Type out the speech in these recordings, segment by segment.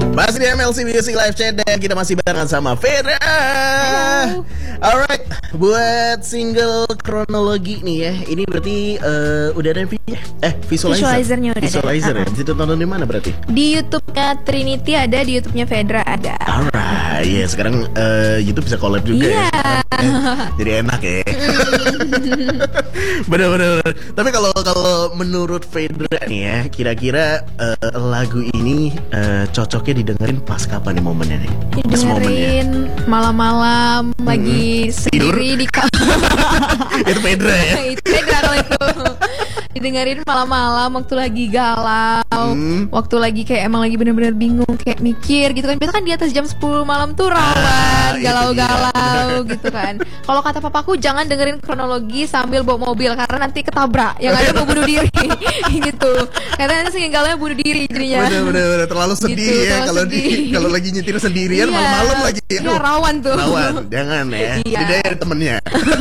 Masih di MLC Music Live Chat dan kita masih barengan sama Fedra. Alright, buat single kronologi nih ya. Ini berarti udah ada visualizernya udah Visualizer ada. ya. Bisa tonton di mana berarti? Di YouTube-nya Trinity ada, di YouTube-nya Fedra ada. Alright, ya sekarang YouTube bisa collab juga ya. Jadi enak ya. Bener-bener. Tapi kalau menurut Fedra nih ya, kira-kira lagu ini cocoknya didengerin pas kapan nih momennya nih? Didengerin malam-malam lagi sendiri di kamar. Itu Fedra ya? Itu Fedra kalau itu. Didengerin malam-malam waktu lagi galau, waktu lagi kayak emang lagi bener-bener bingung, kayak mikir gitu kan. Biasa kan di atas jam 10 malam tuh rawan, galau-galau gitu kan. Kalau kata papaku jangan dengerin kronologi sambil bawa mobil karena nanti ketabrak, yang ada mau bunuh diri gitu. Karena nanti saking galaunya bunuh diri jadinya. Bener-bener terlalu sedih gitu, ya kalau lagi nyetir sendirian malam-malam lagi. Iya, rawan tuh. Rawan, jangan ya. Iya. Tidak ada temennya.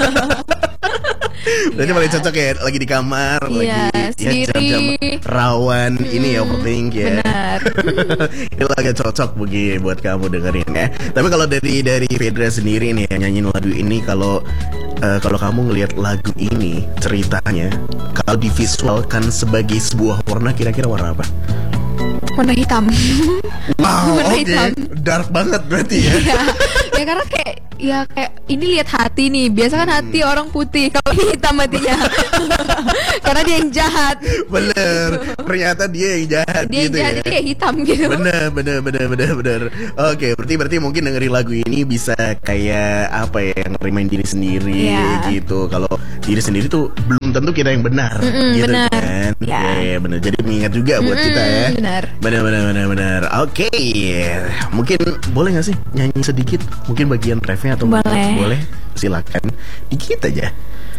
Berarti paling cocok ya lagi di kamar, lagi sendiri, jam-jam rawan ini ya overthink ya. Benar. Itu agak cocok buat kamu dengerin ya. Tapi kalau dari Fedra sendiri nih yang nyanyiin lagu ini, kalau kamu ngelihat lagu ini ceritanya, kalau divisualkan sebagai sebuah warna, kira-kira warna apa? Warna hitam. Wow, warna oke. hitam. Dark banget berarti ya. Ya karena kayak ini lihat hati nih. Biasa kan hati orang putih, kalau ini hitam hatinya. Karena dia yang jahat. Bener. Ternyata dia yang jahat dia gitu yang jahat, ya. dia hitam gitu. Bener. Oke, berarti mungkin dengerin lagu ini bisa kayak apa ya, ngerimain diri sendiri gitu. Kalau diri sendiri tuh belum tentu kita yang benar gitu bener. kan. Ya, bener. Jadi mengingat juga buat kita ya. Bener. Oke. Mungkin boleh gak sih nyanyi sedikit? Mungkin bagian refnya atau boleh. Silakan. Dikit aja.